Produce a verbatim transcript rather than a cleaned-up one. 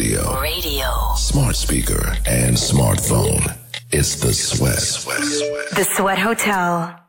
radio, radio, smart speaker, and smartphone. It's the Sweat. The Sweat Hotel.